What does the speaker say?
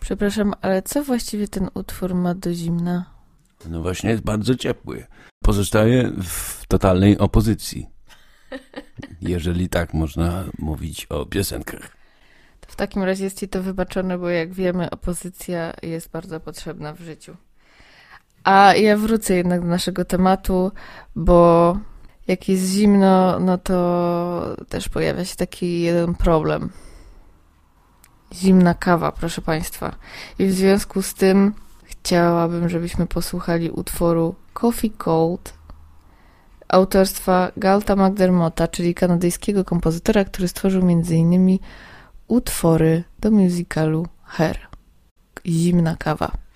Przepraszam, ale co właściwie ten utwór ma do zimna? No właśnie jest bardzo ciepły. Pozostaje w totalnej opozycji. Jeżeli tak można mówić o piosenkach. W takim razie jest ci to wybaczone, bo jak wiemy, opozycja jest bardzo potrzebna w życiu. A ja wrócę jednak do naszego tematu, bo jak jest zimno, no to też pojawia się taki jeden problem. Zimna kawa, proszę Państwa. I w związku z tym chciałabym, żebyśmy posłuchali utworu Coffee Cold autorstwa Galta McDermotta, czyli kanadyjskiego kompozytora, który stworzył m.in. utwory do musicalu Hair. Zimna kawa.